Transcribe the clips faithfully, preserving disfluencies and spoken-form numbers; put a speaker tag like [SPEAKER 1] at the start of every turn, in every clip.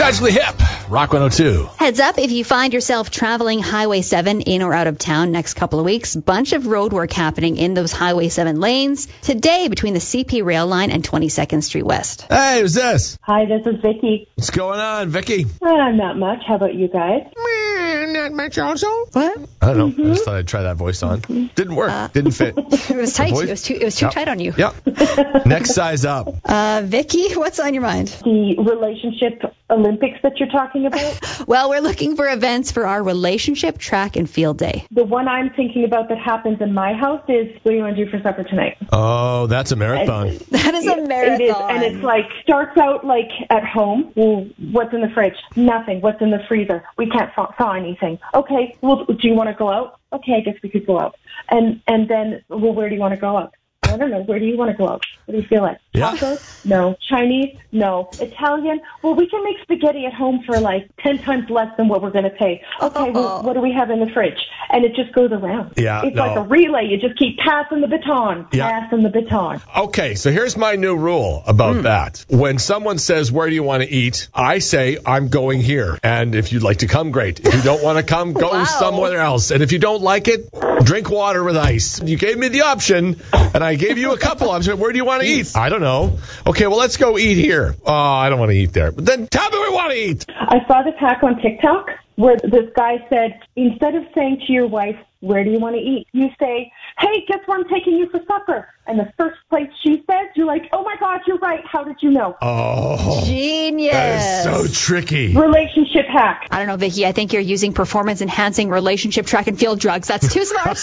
[SPEAKER 1] Tragically Hip, Rock one oh two.
[SPEAKER 2] Heads up, if you find yourself traveling Highway seven in or out of town next couple of weeks, bunch of road work happening in those Highway seven lanes today between the C P rail line and twenty-second Street West.
[SPEAKER 1] Hey, who's this?
[SPEAKER 3] Hi, this is Vicky.
[SPEAKER 1] What's going on, Vicky?
[SPEAKER 3] Uh, not much. How about you guys?
[SPEAKER 1] Not much also.
[SPEAKER 2] What?
[SPEAKER 1] I don't know.
[SPEAKER 3] Mm-hmm.
[SPEAKER 1] I just thought I'd try that voice on. Didn't work.
[SPEAKER 2] Uh,
[SPEAKER 1] Didn't fit.
[SPEAKER 2] It was tight.
[SPEAKER 1] voice?
[SPEAKER 2] It was too, it was too
[SPEAKER 1] Yep.
[SPEAKER 2] tight on you.
[SPEAKER 1] Yep. Next size up.
[SPEAKER 2] Uh, Vicky, what's on your mind?
[SPEAKER 3] The relationship Olympics that you're talking about?
[SPEAKER 2] Well, we're looking for events for our relationship track and field day.
[SPEAKER 3] The one I'm thinking about that happens in my house is, what do you want to do for supper tonight?
[SPEAKER 1] Oh, that's a marathon.
[SPEAKER 3] And-
[SPEAKER 2] That is a marathon.
[SPEAKER 3] It is, and it's like, starts out like at home. Well, what's in the fridge? Nothing. What's in the freezer? We can't thaw, thaw anything. Okay, well, do you want to go out? Okay, I guess we could go out. And and then, well, where do you want to go out? I don't know. Where do you want to go out? What do you feel like?
[SPEAKER 1] Yeah.
[SPEAKER 3] Tacos? No. Chinese? No. Italian? Well, we can make spaghetti at home for like ten times less than what we're going to pay. Okay, well, what do we have in the fridge? And it just goes around.
[SPEAKER 1] Yeah,
[SPEAKER 3] It's
[SPEAKER 1] no.
[SPEAKER 3] like a relay. You just keep passing the baton,
[SPEAKER 1] Yeah.
[SPEAKER 3] passing the baton.
[SPEAKER 1] Okay, so here's my new rule about
[SPEAKER 2] Hmm.
[SPEAKER 1] that. When someone says, where do you want to eat? I say, I'm going here. And if you'd like to come, great. If you don't want to come, go
[SPEAKER 2] Wow.
[SPEAKER 1] somewhere else. And if you don't like it, drink water with ice. You gave me the option, and I gave you a couple options. Where do you want to eat? I don't know. Okay, well, let's go eat here. Oh, I don't want to eat there. But then tell me where you want to eat.
[SPEAKER 3] I saw this hack on TikTok where this guy said, instead of saying to your wife, where do you want to eat? You say, hey, guess where I'm taking you for supper? And the first place she says, you're like, oh my God, you're right. How did you know?
[SPEAKER 1] Oh,
[SPEAKER 2] Genius.
[SPEAKER 1] that is so tricky.
[SPEAKER 3] Relationship hack.
[SPEAKER 2] I don't know, Vicky. I think you're using performance-enhancing relationship track and field drugs. That's too smart.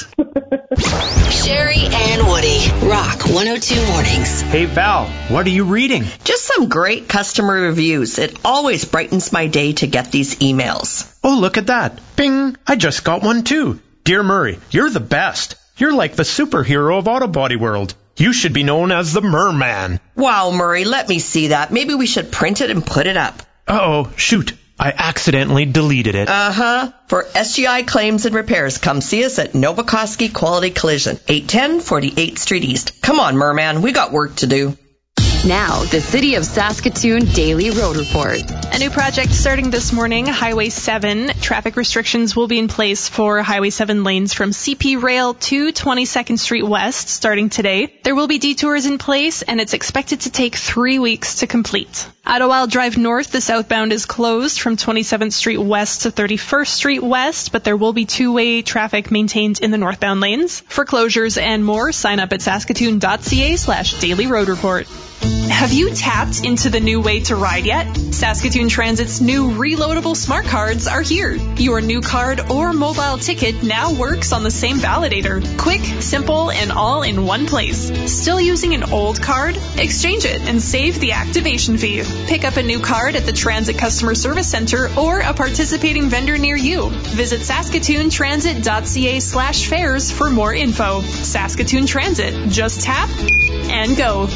[SPEAKER 4] Sherry and Woody, Rock one oh two Mornings.
[SPEAKER 5] Hey, Val, what are you reading?
[SPEAKER 6] Just some great customer reviews. It always brightens my day to get these emails.
[SPEAKER 5] Oh, look at that. Bing, I just got one too. Dear Murray, you're the best. You're like the superhero of Auto Body World. You should be known as the Merman.
[SPEAKER 6] Wow, Murray, let me see that. Maybe we should print it and put it up.
[SPEAKER 5] Uh-oh, shoot. I accidentally deleted it.
[SPEAKER 6] Uh-huh. For S G I claims and repairs, come see us at Novokoski Quality Collision, eight ten forty-eighth Street East. Come on, Merman, we got work to do.
[SPEAKER 7] Now, the City of Saskatoon Daily Road Report.
[SPEAKER 8] A new project starting this morning, Highway seven. Traffic restrictions will be in place for Highway seven lanes from C P Rail to twenty-second Street West starting today. There will be detours in place, and it's expected to take three weeks to complete. Idlewild Drive North, the southbound is closed from twenty-seventh Street West to thirty-first Street West, but there will be two-way traffic maintained in the northbound lanes. For closures and more, sign up at saskatoon.ca slash daily road report. Have you tapped into the new way to ride yet? Saskatoon Transit's new reloadable smart cards are here. Your new card or mobile ticket now works on the same validator. Quick, simple, and all in one place. Still using an old card? Exchange it and save the activation fee. Pick up a new card at the Transit Customer Service Center or a participating vendor near you. Visit saskatoontransit.ca slash fares for more info. Saskatoon Transit. Just tap and go.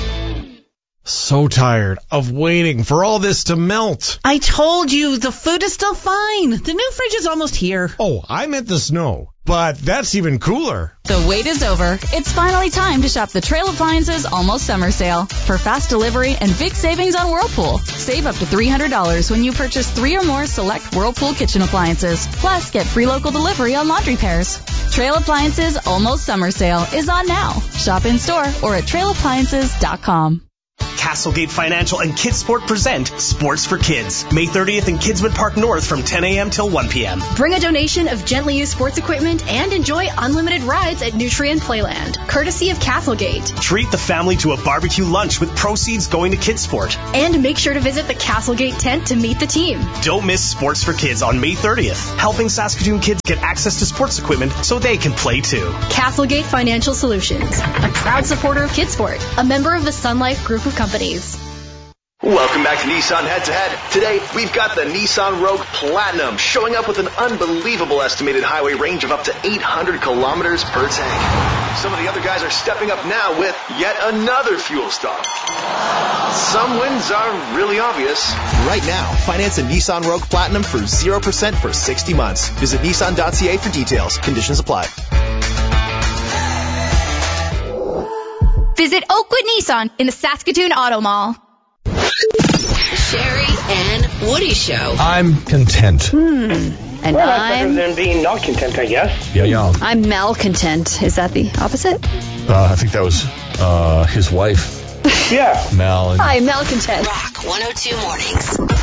[SPEAKER 9] So tired of waiting for all this to melt.
[SPEAKER 10] I told you, the food is still fine. The new fridge is almost here.
[SPEAKER 9] Oh, I meant the snow. But that's even cooler.
[SPEAKER 7] The wait is over. It's finally time to shop the Trail Appliances Almost Summer Sale. For fast delivery and big savings on Whirlpool. Save up to three hundred dollars when you purchase three or more select Whirlpool kitchen appliances. Plus, get free local delivery on laundry pairs. Trail Appliances Almost Summer Sale is on now. Shop in store or at trail appliances dot com.
[SPEAKER 11] Castlegate Financial and Kids Sport present Sports for Kids, May thirtieth in Kidswood Park North from ten a.m. till one p.m.
[SPEAKER 12] Bring a donation of gently used sports equipment and enjoy unlimited rides at Nutrien Playland, courtesy of Castlegate.
[SPEAKER 11] Treat the family to a barbecue lunch with proceeds going to Kids Sport.
[SPEAKER 12] And make sure to visit the Castlegate tent to meet the team.
[SPEAKER 11] Don't miss Sports for Kids on May thirtieth, helping Saskatoon kids get access to sports equipment so they can play too.
[SPEAKER 12] Castlegate Financial Solutions, a proud supporter of Kids Sport, a member of the Sun Life Group of Companies.
[SPEAKER 13] Welcome back to Nissan Head to Head. Today, we've got the Nissan Rogue Platinum showing up with an unbelievable estimated highway range of up to eight hundred kilometers per tank. Some of the other guys are stepping up now with yet another fuel stop. Some wins are really obvious.
[SPEAKER 14] Right now, finance a Nissan Rogue Platinum for zero percent for sixty months. Visit Nissan dot c a for details. Conditions apply.
[SPEAKER 12] Visit Oakwood Nissan in the Saskatoon Auto Mall.
[SPEAKER 4] Sherry and Woody Show.
[SPEAKER 1] I'm content.
[SPEAKER 2] Hmm. And
[SPEAKER 15] well, that's better
[SPEAKER 2] I'm
[SPEAKER 15] than being not content, I guess.
[SPEAKER 1] Yeah, yeah.
[SPEAKER 2] I'm malcontent. Is that the opposite?
[SPEAKER 1] Uh, I think that was uh, his wife.
[SPEAKER 15] Yeah.
[SPEAKER 1] Mal. And
[SPEAKER 2] I'm malcontent.
[SPEAKER 4] Rock one oh two Mornings.